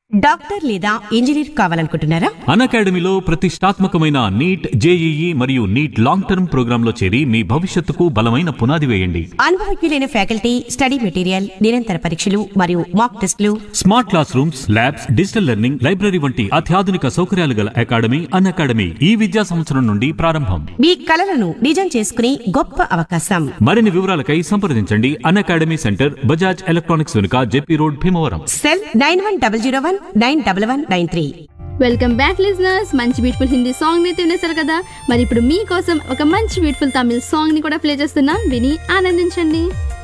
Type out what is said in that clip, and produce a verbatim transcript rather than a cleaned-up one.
Doctor లేదా engineer కావాలనుకుంటున్నారా? అన్అకాడమీలో ప్రతిష్టాత్మకమైన neat, JEE మరియు నీట్ లాంగ్ టర్మ్ ప్రోగ్రాంలో చేరి మీ భవిష్యత్తుకు బలమైన పునాది వేయండి. అనుభవజ్ఞులైన ఫ్యాకల్టీ, స్టడీ మెటీరియల్, నిరంతర పరీక్షలు మరియు మాక్ టెస్టులు, smart class rooms, labs, digital learning, library వంటి అత్యాధునిక సౌకర్యాలు గల అకాడమీ అన్అకాడమీ ఈ విద్యా సంవత్సరం నుండి ప్రారంభం. మీ కలలను నిజం చేసుకునే గొప్ప అవకాశం. మరిన్ని వివరాలకై సంప్రదించండి. అన్అకాడమీ సెంటర్, బజాజ్ ఎలక్ట్రానిక్స్ వెనుక, JP road, Bhimavaram. Cell nine one double zero one nine double one nine three. Welcome back listeners. మంచి బ్యూటిఫుల్ హిందీ సాంగ్ ని వినేశారు కదా. మరి ఇప్పుడు మీకోసం ఒక మంచి బ్యూటిఫుల్ తమిళ్ సాంగ్ ని కూడా ప్లే చేస్తున్నాం, విని ఆనందించండి.